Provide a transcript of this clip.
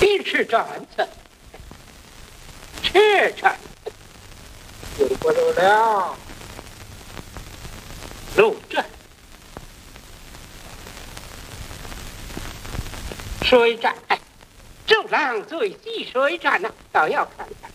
一吃战子，吃战子， 有不走了。 陆战，水战，周郎最忌水战呐，倒要看看